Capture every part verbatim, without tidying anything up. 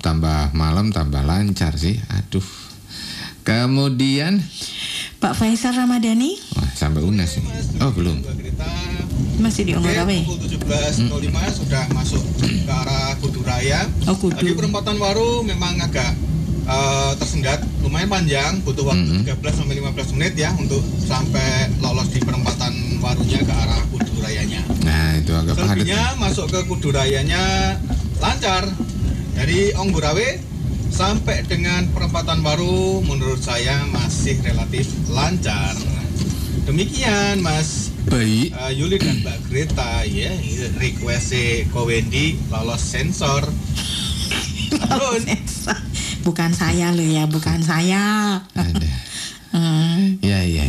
tambah malam tambah lancar sih. Aduh. Kemudian Pak Faisal Ramadhani. Wah, sampai U N E S nih. Oh, belum. Masih di Ongorawe. Pukul tujuh belas nol lima hmm. sudah masuk ke arah Kudu Raya. Oh, Kudu. Di perempatan Waru memang agak uh, tersendat, lumayan panjang, butuh waktu hmm. tiga belas sampai lima belas menit ya untuk sampai lolos di perempatan Warunya ke arah Kudu Rayanya. Nah, itu agak padat. Selebihnya masuk ke Kudu Rayanya lancar. Dari Onggurawe sampai dengan perempatan Waru menurut saya masih relatif lancar. Demikian Mas Baik. Uh, Yuli dan Mbak Greta ya, request Ko Wendy lolos sensor. Lolos sensor. Bukan saya loh ya, bukan saya. Ada. hmm. Ya ya.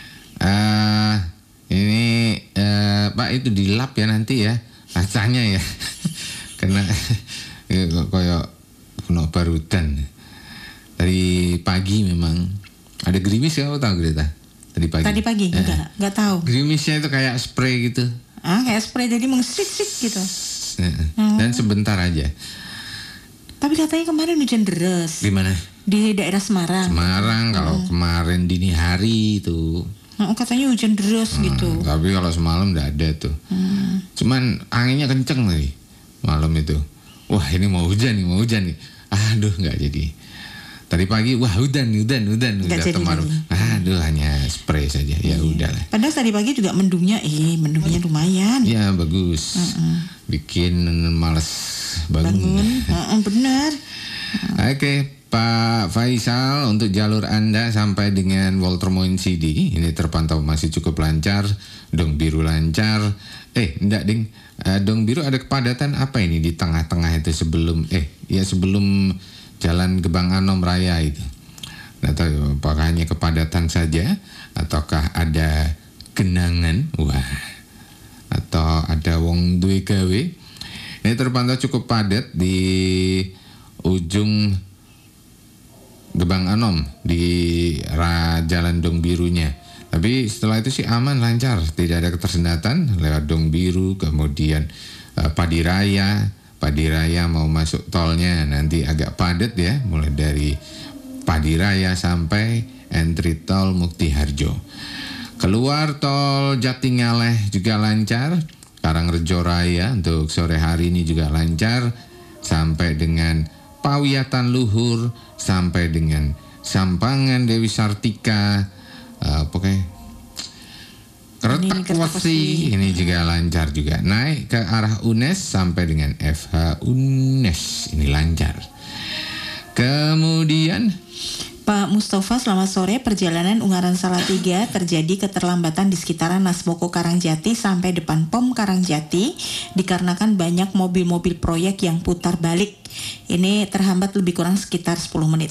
Uh, ini uh, Pak itu di lap ya nanti ya kacanya ya. Karena kayak kena barudan. Dari pagi memang ada gerimis ya, kamu tahu Greta? Tadi pagi. Tadi pagi eh. enggak, enggak tahu. Gerimisnya itu kayak spray gitu. Ah, kayak spray jadi mengsik-sik gitu. Eh. Hmm. Dan sebentar aja. Tapi katanya kemarin hujan deras. Di mana? Di daerah Semarang. Semarang kalau hmm. kemarin dini hari itu. Oh, katanya hujan deras hmm, gitu. Tapi kalau semalam enggak ada tuh. Hmm. Cuman anginnya kenceng tadi malam itu. Wah, ini mau hujan nih, mau hujan nih. Aduh, enggak jadi. Tadi pagi, wah hujan, hujan, hujan, udah kemarin. Aduh, hanya spray saja. Ya udahlah. Padahal tadi pagi juga mendungnya, eh mendungnya lumayan. Ya bagus. Uh-uh. Bikin males bangun. Bangun, uh-uh, benar. Uh. Oke, okay, Pak Faisal, untuk jalur Anda sampai dengan Walter Moin C D ini terpantau masih cukup lancar. Dong Biru lancar. Eh, enggak ding. Uh, Dong Biru ada kepadatan apa ini di tengah-tengah itu sebelum eh ya sebelum Jalan Gebang Anom Raya itu. Nggak tahu apakah hanya kepadatan saja ataukah ada genangan, wah, atau ada wong duwe gawe. Ini terpantau cukup padat di ujung Gebang Anom di Jalan Dong Birunya. Tapi setelah itu sih aman, lancar, tidak ada ketersendatan lewat Dong Biru, kemudian uh, Padi Raya. Padi Raya mau masuk tolnya nanti agak padat ya, mulai dari Padi Raya sampai entry tol Muktiharjo. Keluar tol Jatingaleh juga lancar, Karangrejo Raya untuk sore hari ini juga lancar, sampai dengan Pawiatan Luhur, sampai dengan Sampangan Dewi Sartika, uh, pokoknya Keretak Wesi ini juga lancar juga. Naik ke arah U N E S sampai dengan F H U N E S ini lancar. Kemudian Pak Mustafa, selamat sore. Perjalanan Ungaran Salatiga terjadi keterlambatan di sekitaran Nasmoko Karangjati sampai depan Pom Karangjati dikarenakan banyak mobil-mobil proyek yang putar balik. Ini terhambat lebih kurang sekitar sepuluh menit.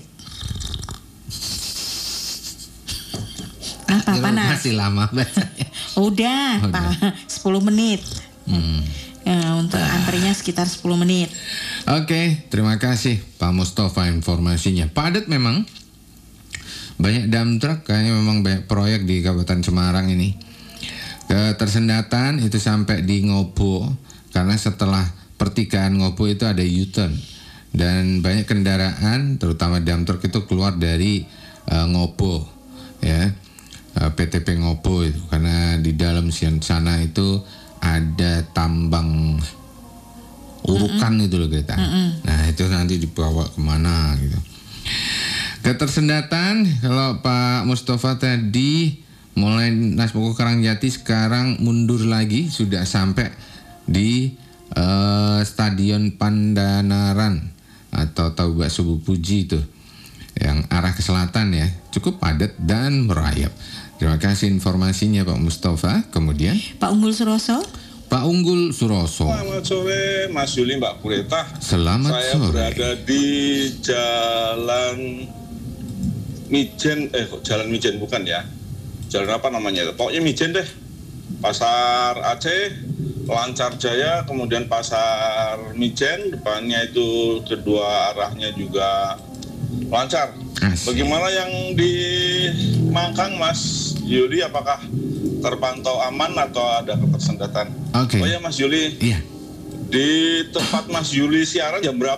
Apa panas? Masih lama bacanya. Udah, Udah. sepuluh menit. Hmm. Ya, untuk ah. antrinya sekitar sepuluh menit. Oke, okay, terima kasih Pak Mustafa informasinya. Padat memang. Banyak dump truck, kayaknya memang banyak proyek di Kabupaten Semarang ini. Ketersendatan itu sampai di Ngobo, karena setelah pertigaan Ngobo itu ada U-turn. Dan banyak kendaraan, terutama dump truck itu keluar dari uh, Ngobo, ya. P T P Ngobo itu, karena di dalam sana itu ada tambang urukan mm-hmm. itu loh Greta. Mm-hmm. Nah itu nanti dibawa kemana gitu. Ketersendatan kalau Pak Mustafa tadi mulai Nasmoko Karangjati sekarang mundur lagi, sudah sampai di uh, Stadion Pandanaran atau tahu bakso Bu Puji itu yang arah ke selatan ya, cukup padat dan merayap. Terima kasih informasinya Pak Mustafa. Kemudian Pak Unggul Suroso. Pak Unggul Suroso. Selamat sore Mas Yuli, Mbak Greta. Selamat Saya sore. Saya berada di Jalan Mijen, eh kok Jalan Mijen bukan ya? Jalan apa namanya? Pokoknya Mijen deh. Pasar Aceh, Lancar Jaya, kemudian Pasar Mijen, depannya itu kedua arahnya juga lancar. Asik. Bagaimana yang di Mangkang Mas Yuli, apakah terpantau aman atau ada ketersendatan? Oke. Okay. Oh ya Mas Yuli. Iya. Di tempat Mas Yuli siaran jam berapa